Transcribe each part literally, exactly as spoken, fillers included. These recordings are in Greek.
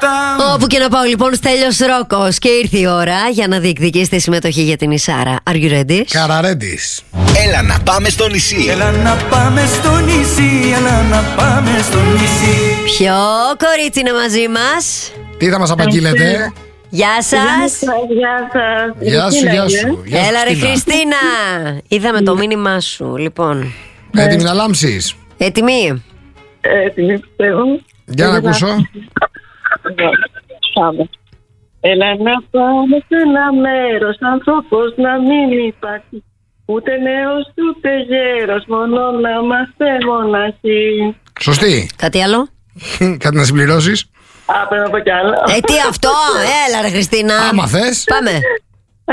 Όπου και να πάω λοιπόν, Στέλιος Ρόκος. Και ήρθε η ώρα για να διεκδικήσετε συμμετοχή για την Ισάρα. Are you ready? Καραρέντης. Έλα να πάμε στο νησί. Έλα να πάμε στο νησί, έλα να πάμε στο νησί. Ποιο κορίτσι είναι μαζί μας? Τι θα μας απαγγείλετε? Γεια σας. Γεια σας. Γεια σου, γεια σου. Γεια σου, Έλα ρε Χριστίνα. Χριστίνα. Είδαμε το μήνυμά σου. Λοιπόν, Έτοιμη να λάμψεις? έτοιμη? Έτοιμη, πιστεύω. Για να ακούσω. Πάμε. Έλα να πάμε σε ένα μέρος, άνθρωπος να μην υπάρχει. Ούτε νέος ούτε γέρος, μόνο να είμαστε μοναχοί. Σωστή. Κάτι άλλο? Κάτι να συμπληρώσεις? Α, πρέπει να πω κι άλλο. Ε, τι αυτό? Έλα ρε Χριστίνα. Άμα θες. Πάμε. Ε,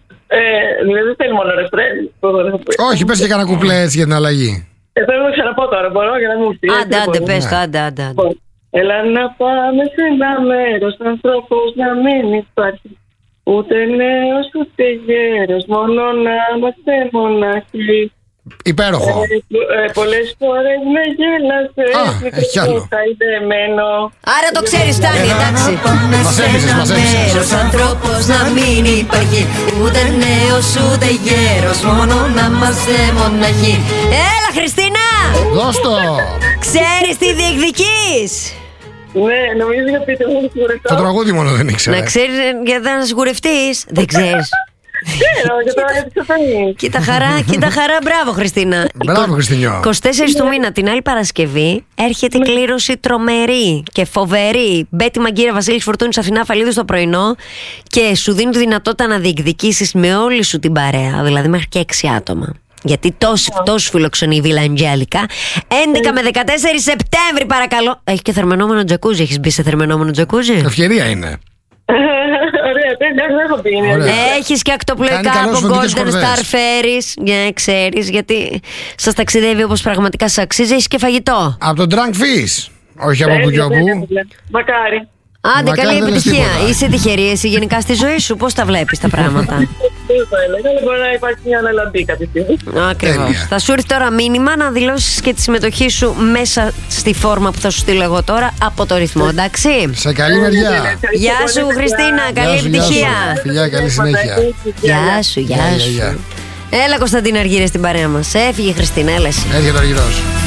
ε, δεν θέλει μόνο ρεφρέν. Όχι, πες και κανένα κουπλέ έτσι για την αλλαγή. Ε, πρέπει να ξαναπώ τώρα, μπορώ για να μου στείλει. Άντε, άντε, πες το, άντε, άντε, άντε. Έλα να πάμε σε ένα μέρος, άνθρωπος να μην υπάρχει. Ούτε νέος ούτε γέρος, μόνο να είμαστε μοναχοί. Υπέροχο. Ε, ε, πολλές φορές με γέλασες, Α, έχει άλλο. χαϊδεμένο. Άρα το ξέρεις, φτάνει, εντάξει. Μας έπεισες, μας έπεισες. Μέρος, ανθρώπος να μην υπάρχει. Ούτε νέος ούτε γέρος, μόνο να είμαστε μοναχοί. Έλα Χριστίνα. Δώσ' το. Ξέρεις τι διεκδικείς? Ναι, νομίζω για πείτε μου σιγουρευτώ. Το τραγούδι μόνο δεν ήξερα. Να ξέρεις γιατί θα σιγουρευτείς. Δεν ξέρεις. Ξέρω, για τώρα γιατί ξεφανεί. Κοίτα χαρά, κοίτα χαρά, μπράβο Χριστίνα. Μπράβο, Χριστινιό. είκοσι τέσσερις του μήνα, την άλλη Παρασκευή, έρχεται η κλήρωση τρομερή και φοβερή. Μπέτη Μαγκύρα, Βασίλης Φορτούνης, Αθηνά Φαλίδου στο πρωινό. Και σου δίνει τη δυνατότητα να διεκδικήσεις με όλη σου την παρέα, δηλαδή μέχρι και έξι άτομα. Γιατί τόσοι, τόσους φιλοξενεί η Βίλα Αντζέλικα. έντεκα με δεκατέσσερις Σεπτέμβρη, παρακαλώ. Έχει και θερμενόμενο τζακούζι. Έχεις μπει σε θερμενόμενο τζακούζι? Ευκαιρία είναι. Ωραία, δεν έχω πει. Ωραία. Έχεις και ακτοπλοϊκά Κάνει καλό από σφοντικές Golden χορδές. Star Ferries. Για να ξέρεις, γιατί σας ταξιδεύει όπως πραγματικά σας αξίζει. Έχεις και φαγητό. Από τον Drunk Fish. Όχι από που και όπου. Μακάρι. Άντε, Μακάρι καλή δεν λες επιτυχία. τίποτα. Είσαι τυχερή εσύ γενικά στη ζωή σου? Πώς τα βλέπεις τα πράγματα? Δεν το έλεγα, αλλά μπορεί να υπάρχει μια αναλαμπή κάποια στιγμή. Ακριβώς. Τέλεια. Θα σου έρθει τώρα μήνυμα να δηλώσεις και τη συμμετοχή σου μέσα στη φόρμα που θα σου στείλω εγώ τώρα από το ρυθμό, εντάξει? Σε καλή μεριά. Γεια σου Χριστίνα, καλή Γεια σου, γεια σου. επιτυχία. Φιλιά, καλή συνέχεια. Γεια σου, γεια Γεια, γεια, σου. γεια. Έλα Κωνσταντίνα Αργύρε στην παρέα μας. Έφυγε η Χριστίνα, έλα εσύ. Έρχεται ο Αργυρός.